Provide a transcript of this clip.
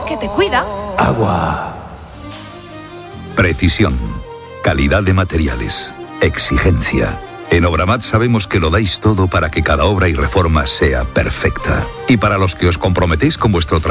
que te cuida. Agua. Precisión. Calidad de materiales. Exigencia. En Obramat sabemos que lo dais todo para que cada obra y reforma sea perfecta. Y para los que os comprometéis con vuestro trabajo,